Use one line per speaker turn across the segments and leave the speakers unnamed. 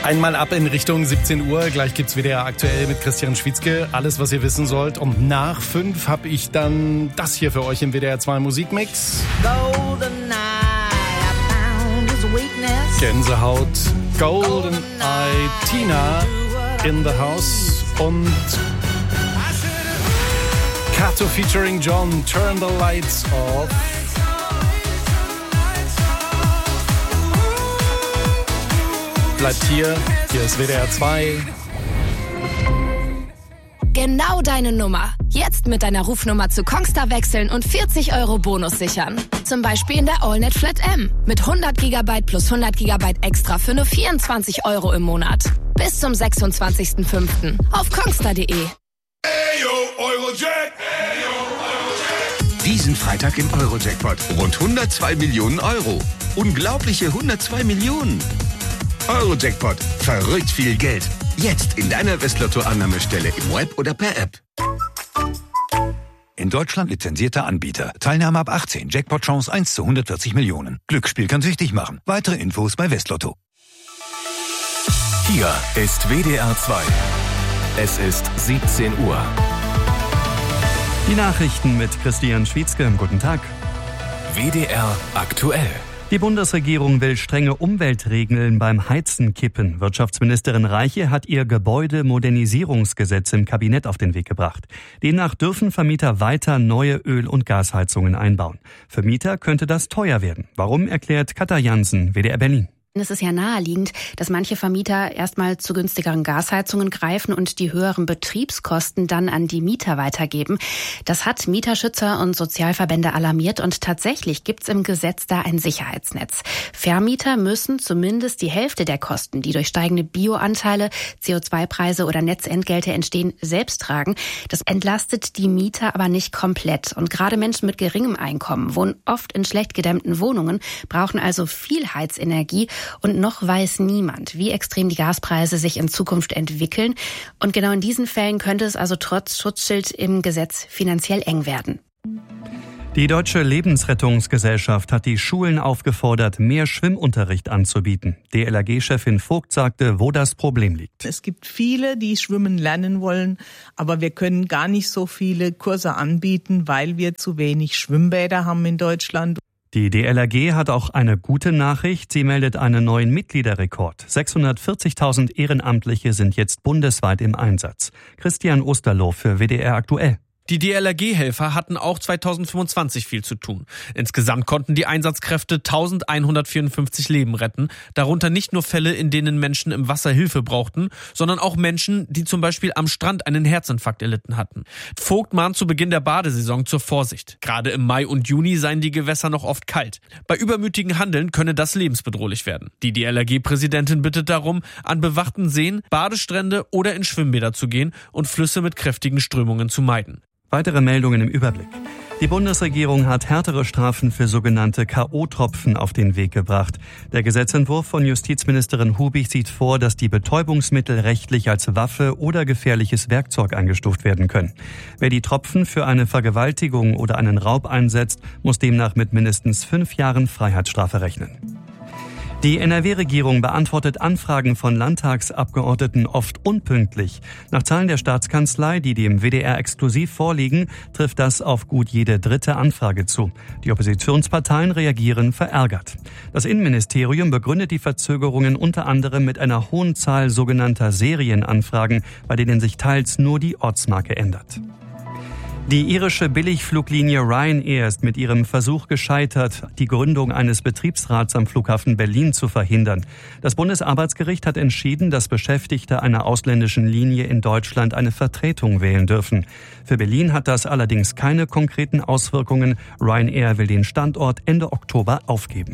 Einmal ab in Richtung 17 Uhr. Gleich gibt's WDR aktuell mit Christian Schwietzke. Alles, was ihr wissen sollt. Und nach 5 habe ich dann das hier für euch im WDR 2 Musikmix. Gänsehaut. Golden Eye Tina in the House. Und Kato featuring John. Turn the Lights Off. Bleibt hier ist WDR 2.
Genau deine Nummer. Jetzt mit deiner Rufnummer zu Kongstar wechseln und 40 € Bonus sichern. Zum Beispiel in der AllNet Flat M. Mit 100 GB plus 100 GB extra für nur 24 € im Monat. Bis zum 26.05. auf kongstar.de.
Diesen Freitag im Euro-Jackpot. Rund 102 Millionen Euro. Unglaubliche 102 Millionen. Euro-Jackpot. Verrückt viel Geld. Jetzt in deiner Westlotto-Annahmestelle im Web oder per App.
In Deutschland lizenzierter Anbieter. Teilnahme ab 18. Jackpot-Chance 1 zu 140 Millionen. Glücksspiel kann süchtig machen. Weitere Infos bei Westlotto.
Hier ist WDR 2. Es ist 17 Uhr.
Die Nachrichten mit Christian Schwietzke. Guten Tag.
WDR aktuell.
Die Bundesregierung will strenge Umweltregeln beim Heizen kippen. Wirtschaftsministerin Reiche hat ihr Gebäudemodernisierungsgesetz im Kabinett auf den Weg gebracht. Demnach dürfen Vermieter weiter neue Öl- und Gasheizungen einbauen. Für Mieter könnte das teuer werden. Warum, erklärt Katja Jansen, WDR Berlin.
Es ist ja naheliegend, dass manche Vermieter erstmal zu günstigeren Gasheizungen greifen und die höheren Betriebskosten dann an die Mieter weitergeben. Das hat Mieterschützer und Sozialverbände alarmiert und tatsächlich gibt's im Gesetz da ein Sicherheitsnetz. Vermieter müssen zumindest die Hälfte der Kosten, die durch steigende Bioanteile, CO2-Preise oder Netzentgelte entstehen, selbst tragen. Das entlastet die Mieter aber nicht komplett. Und gerade Menschen mit geringem Einkommen wohnen oft in schlecht gedämmten Wohnungen, brauchen also viel Heizenergie. Und noch weiß niemand, wie extrem die Gaspreise sich in Zukunft entwickeln. Und genau in diesen Fällen könnte es also trotz Schutzschild im Gesetz finanziell eng werden.
Die Deutsche Lebensrettungsgesellschaft hat die Schulen aufgefordert, mehr Schwimmunterricht anzubieten. DLRG-Chefin Vogt sagte, wo das Problem liegt.
Es gibt viele, die schwimmen lernen wollen, aber wir können gar nicht so viele Kurse anbieten, weil wir zu wenig Schwimmbäder haben in Deutschland.
Die DLRG hat auch eine gute Nachricht. Sie meldet einen neuen Mitgliederrekord. 640.000 Ehrenamtliche sind jetzt bundesweit im Einsatz. Christian Osterloh für WDR aktuell.
Die DLRG-Helfer hatten auch 2025 viel zu tun. Insgesamt konnten die Einsatzkräfte 1154 Leben retten, darunter nicht nur Fälle, in denen Menschen im Wasser Hilfe brauchten, sondern auch Menschen, die zum Beispiel am Strand einen Herzinfarkt erlitten hatten. Vogt mahnt zu Beginn der Badesaison zur Vorsicht. Gerade im Mai und Juni seien die Gewässer noch oft kalt. Bei übermütigem Handeln könne das lebensbedrohlich werden. Die DLRG-Präsidentin bittet darum, an bewachten Seen, Badestrände oder in Schwimmbäder zu gehen und Flüsse mit kräftigen Strömungen zu meiden.
Weitere Meldungen im Überblick. Die Bundesregierung hat härtere Strafen für sogenannte K.O.-Tropfen auf den Weg gebracht. Der Gesetzentwurf von Justizministerin Hubig sieht vor, dass die Betäubungsmittel rechtlich als Waffe oder gefährliches Werkzeug eingestuft werden können. Wer die Tropfen für eine Vergewaltigung oder einen Raub einsetzt, muss demnach mit mindestens 5 Jahren Freiheitsstrafe rechnen. Die NRW-Regierung beantwortet Anfragen von Landtagsabgeordneten oft unpünktlich. Nach Zahlen der Staatskanzlei, die dem WDR exklusiv vorliegen, trifft das auf gut jede dritte Anfrage zu. Die Oppositionsparteien reagieren verärgert. Das Innenministerium begründet die Verzögerungen unter anderem mit einer hohen Zahl sogenannter Serienanfragen, bei denen sich teils nur die Ortsmarke ändert. Die irische Billigfluglinie Ryanair ist mit ihrem Versuch gescheitert, die Gründung eines Betriebsrats am Flughafen Berlin zu verhindern. Das Bundesarbeitsgericht hat entschieden, dass Beschäftigte einer ausländischen Linie in Deutschland eine Vertretung wählen dürfen. Für Berlin hat das allerdings keine konkreten Auswirkungen. Ryanair will den Standort Ende Oktober aufgeben.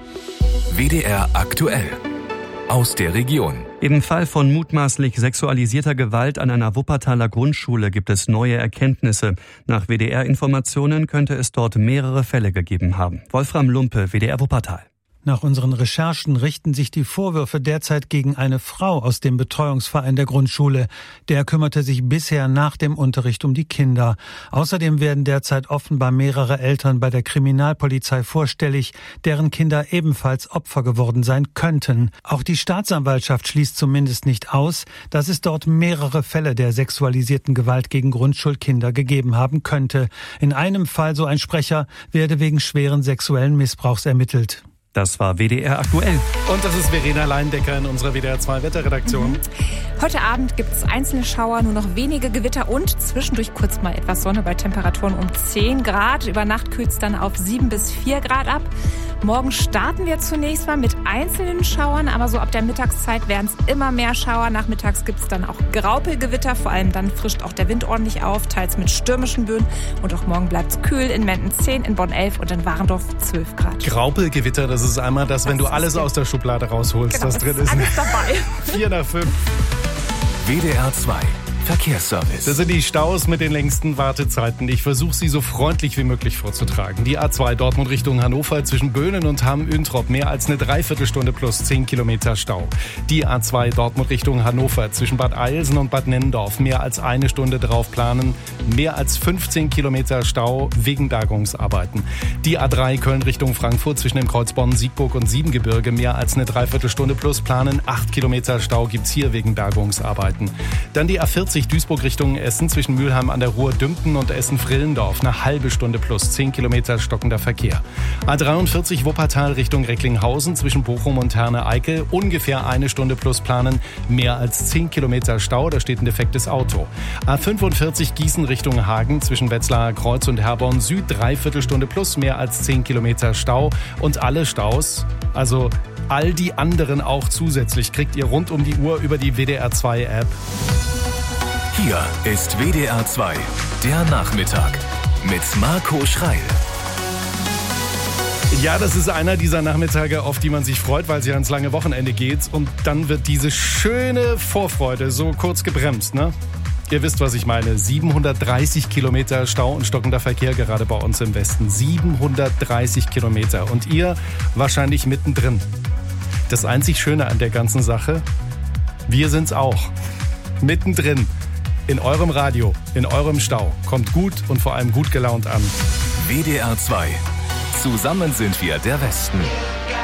WDR aktuell. Aus der Region.
Im Fall von mutmaßlich sexualisierter Gewalt an einer Wuppertaler Grundschule gibt es neue Erkenntnisse. Nach WDR-Informationen könnte es dort mehrere Fälle gegeben haben. Wolfram Lumpe, WDR Wuppertal.
Nach unseren Recherchen richten sich die Vorwürfe derzeit gegen eine Frau aus dem Betreuungsverein der Grundschule. Der kümmerte sich bisher nach dem Unterricht um die Kinder. Außerdem werden derzeit offenbar mehrere Eltern bei der Kriminalpolizei vorstellig, deren Kinder ebenfalls Opfer geworden sein könnten. Auch die Staatsanwaltschaft schließt zumindest nicht aus, dass es dort mehrere Fälle der sexualisierten Gewalt gegen Grundschulkinder gegeben haben könnte. In einem Fall, so ein Sprecher, werde wegen schweren sexuellen Missbrauchs ermittelt.
Das war WDR aktuell.
Und das ist Verena Leindecker in unserer WDR 2 Wetterredaktion.
Heute Abend gibt es einzelne Schauer, nur noch wenige Gewitter und zwischendurch kurz mal etwas Sonne bei Temperaturen um 10 Grad. Über Nacht kühlt es dann auf 7 bis 4 Grad ab. Morgen starten wir zunächst mal mit einzelnen Schauern, aber so ab der Mittagszeit werden es immer mehr Schauer. Nachmittags gibt es dann auch Graupelgewitter, vor allem dann frischt auch der Wind ordentlich auf, teils mit stürmischen Böen. Und auch morgen bleibt es kühl, in Menden 10, in Bonn 11 und in Warendorf 12 Grad.
Graupelgewitter, das ist einmal das, wenn du alles aus der Schublade rausholst,
genau,
was drin ist.
Alles dabei.
4 nach 5.
WDR 2 Verkehrsservice.
Das sind die Staus mit den längsten Wartezeiten. Ich versuche sie so freundlich wie möglich vorzutragen. Die A2 Dortmund Richtung Hannover zwischen Böhnen und Hamm-Üntrop mehr als eine Dreiviertelstunde plus 10 Kilometer Stau. Die A2 Dortmund Richtung Hannover zwischen Bad Eilsen und Bad Nennendorf mehr als eine Stunde drauf planen. Mehr als 15 Kilometer Stau wegen Bergungsarbeiten. Die A3 Köln Richtung Frankfurt zwischen dem Kreuz Bonn-Siegburg und Siebengebirge mehr als eine Dreiviertelstunde plus planen. 8 Kilometer Stau gibt's hier wegen Bergungsarbeiten. Dann die A40 Duisburg Richtung Essen zwischen Mülheim an der Ruhr Dümpen und Essen-Frillendorf. Eine halbe Stunde plus 10 Kilometer stockender Verkehr. A43 Wuppertal Richtung Recklinghausen zwischen Bochum und Herne-Eickel. Ungefähr eine Stunde plus planen. Mehr als 10 Kilometer Stau. Da steht ein defektes Auto. A45 Gießen Richtung Hagen zwischen Wetzlarer Kreuz und Herborn Süd. Dreiviertelstunde plus mehr als 10 Kilometer Stau. Und alle Staus, also all die anderen auch zusätzlich, kriegt ihr rund um die Uhr über die WDR 2 App.
Hier ist WDR 2, der Nachmittag mit Marco Schreil.
Ja, das ist einer dieser Nachmittage, auf die man sich freut, weil es ja ans lange Wochenende geht. Und dann wird diese schöne Vorfreude so kurz gebremst, ne? Ihr wisst, was ich meine. 730 Kilometer Stau und stockender Verkehr gerade bei uns im Westen. 730 Kilometer. Und ihr wahrscheinlich mittendrin. Das einzig Schöne an der ganzen Sache, wir sind's auch. Mittendrin. In eurem Radio, in eurem Stau. Kommt gut und vor allem gut gelaunt an.
WDR 2. Zusammen sind wir der Westen.